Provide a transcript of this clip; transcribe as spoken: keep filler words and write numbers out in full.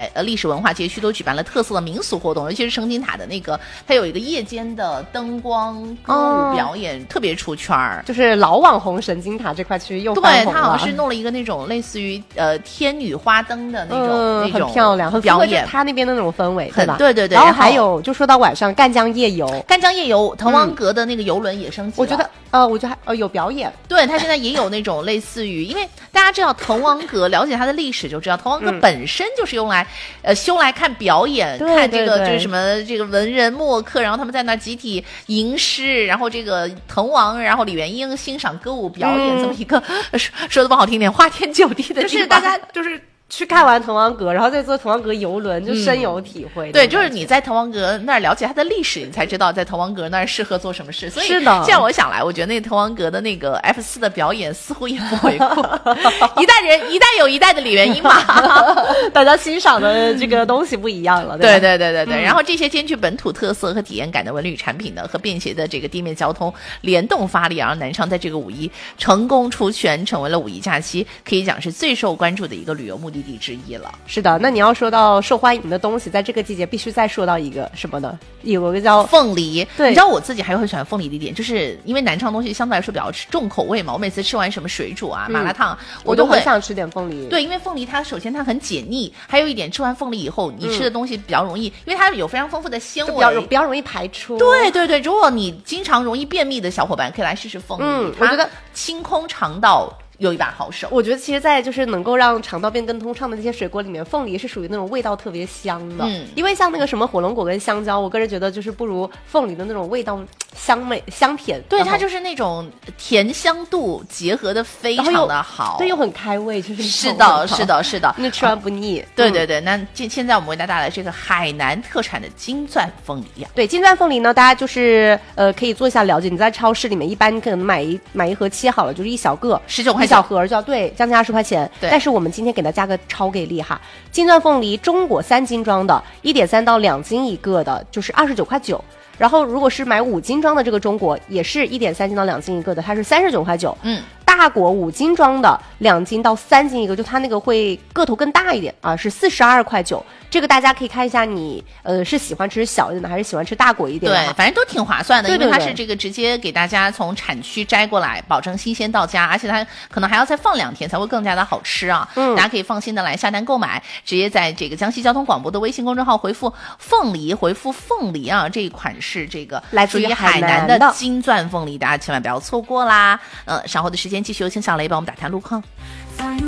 呃历史文化街区都举办了特色的民俗活动，尤其是升金塔的那个，它有一个夜间的灯光歌舞表演，哦、特别出圈儿。 就是老网红神金塔这块区域又翻红了。 对，它好像是弄了一个那种类似于呃天女花灯的那种、 嗯、 那种很漂亮，很表演， 它那边的那种氛围，对吧？ 对对对。 然后还有就说到晚上赣江夜游， 赣江夜游，滕王阁的那个游轮也升级了、嗯。 我觉得呃，我觉得还呃有表演。 对，它现在也有那种类似于，因为大家知道滕王阁，了解它的历史就知道，滕王阁本身就是用来、嗯、呃修来看表演，看这个就是什么这个文人墨客，然后他们在那集体吟诗，然后这个滕王，然后李元英欣赏歌舞表演、嗯、这么一个说说的不好听点，花天酒地的地方， 就是大家就是去看完滕王阁，然后再坐滕王阁游轮，就深有体会、 嗯、对，就是你在滕王阁那儿了解它的历史，你才知道在滕王阁那儿适合做什么事。所以是的， 现在我想来，我觉得那滕王阁的那个 F 四 的表演似乎也不为过一代人一代有一代的李元英嘛大家欣赏的这个东西不一样了。 对对对对对、嗯、 然后这些兼具本土特色和体验感的文旅产品呢，和便携的这个地面交通联动发力，让南昌在这个五一成功出圈，成为了五一假期可以讲是最受关注的一个旅游目的地之一了。 是的，那你要说到受欢迎的东西，在这个季节必须再说到一个什么呢？有一个叫凤梨。 对， 你知道我自己还有很喜欢凤梨的一点，就是因为南昌东西相对来说比较重口味嘛，我每次吃完什么水煮啊、嗯、麻辣烫， 我都会很想吃点凤梨。 对，因为凤梨它首先它很解腻，还有一点吃完凤梨以后，你吃的东西比较容易，嗯、因为它有非常丰富的纤维， 比较比较容易排出。 对对对，如果你经常容易便秘的小伙伴，可以来试试凤梨。 嗯，我觉得清空肠道有一把好手。 我觉得其实在就是能够让肠道变更通畅的这些水果里面，凤梨是属于那种味道特别香的。 嗯， 因为像那个什么火龙果跟香蕉，我个人觉得就是不如凤梨的那种味道香美香甜。 对，它就是那种甜香度结合的非常的好， 对，又很开胃，就是是的是的是的， 那吃完不腻。 嗯、对对对，那现在我们为大家带来这个海南特产的金钻凤梨啊。 对，金钻凤梨呢，大家就是呃可以做一下了解。你在超市里面一般可能买一买一盒切好了，就是一小个十九块钱。 一小盒就要对将近二十块钱， 对。 但是我们今天给它加个超给力哈，金钻凤梨中果三斤装的，一点三到两斤一个的，就是二十九块九。然后如果是买五斤装的这个中果，也是一点三斤到两斤一个的，它是三十九块九。 嗯。 大果五斤装的，两斤到三斤一个，就它那个会个头更大一点啊，是四十二块九。这个大家可以看一下你，呃，是喜欢吃小一点的，还是喜欢吃大果一点的？ 对，反正都挺划算的， 对对对， 因为它是这个直接给大家从产区摘过来，保证新鲜到家，而且它可能还要再放两天才会更加的好吃啊。 嗯， 大家可以放心的来下单购买，直接在这个江西交通广播的微信公众号回复凤梨，回复凤梨啊，这一款是这个来自于海南的金钻凤梨，大家千万不要错过啦。呃，稍后的时间继续有请小雷帮我们打探路况。